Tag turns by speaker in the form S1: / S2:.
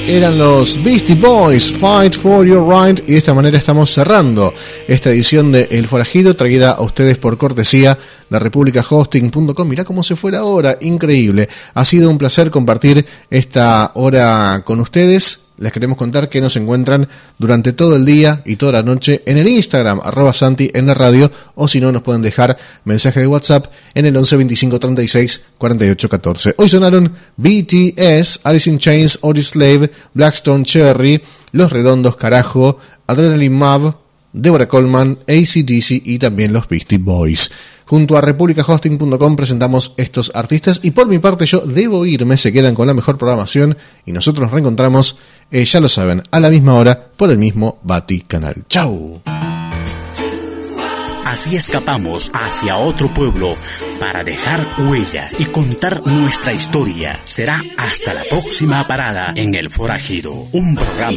S1: eran los Beastie Boys, Fight for Your Right, y de esta manera estamos cerrando esta edición de El Forajido, traída a ustedes por cortesía de republicahosting.com. Mirá cómo se fue la hora, increíble. Ha sido un placer compartir esta hora con ustedes. Les queremos contar que nos encuentran durante todo el día y toda la noche en el Instagram, @Santi en la radio, o si no, nos pueden dejar mensaje de WhatsApp en el 11 25 36 48 14. Hoy sonaron BTS, Alice in Chains, Audioslave, Blackstone Cherry, Los Redondos, carajo, Adrenaline Mob, Deborah Coleman, AC/DC y también los Beastie Boys. Junto a republicahosting.com presentamos estos artistas y por mi parte yo debo irme, se quedan con la mejor programación y nosotros nos reencontramos, ya lo saben, a la misma hora por el mismo Bati Canal. ¡Chau!
S2: Así escapamos hacia otro pueblo para dejar huella y contar nuestra historia. Será hasta la próxima parada en El Forajido, un programa